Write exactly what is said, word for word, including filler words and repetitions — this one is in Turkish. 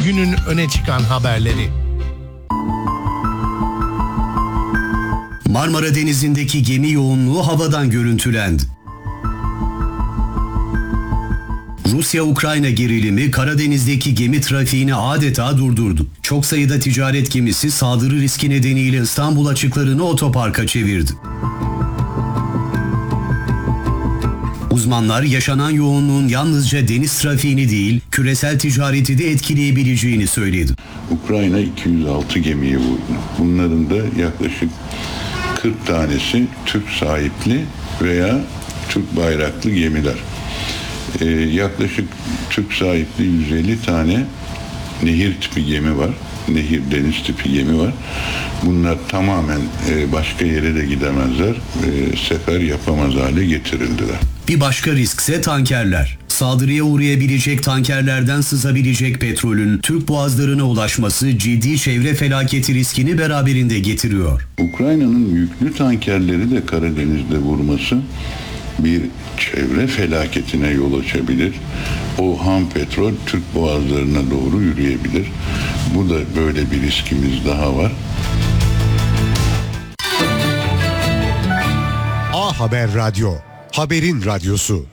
günün öne çıkan haberleri. Marmara Denizi'ndeki gemi yoğunluğu havadan görüntülendi. Rusya-Ukrayna gerilimi Karadeniz'deki gemi trafiğini adeta durdurdu. Çok sayıda ticaret gemisi saldırı riski nedeniyle İstanbul açıklarını otoparka çevirdi. Uzmanlar yaşanan yoğunluğun yalnızca deniz trafiğini değil, küresel ticareti de etkileyebileceğini söyledi. Ukrayna iki yüz altı gemiyi vurdu. Bunların da yaklaşık kırk tanesi Türk sahipli veya Türk bayraklı gemiler. Ee, yaklaşık Türk sahipli yüz elli tane nehir tipi gemi var. Nehir deniz tipi gemi var. Bunlar tamamen e, başka yere de gidemezler. E, sefer yapamaz hale getirildiler. Bir başka riskse tankerler. Saldırıya uğrayabilecek tankerlerden sızabilecek petrolün Türk boğazlarına ulaşması ciddi çevre felaketi riskini beraberinde getiriyor. Ukrayna'nın yüklü tankerleri de Karadeniz'de vurması bir çevre felaketine yol açabilir. O ham petrol Türk boğazlarına doğru yürüyebilir. Bu da böyle bir riskimiz daha var. A Haber Radyo, haberin radyosu.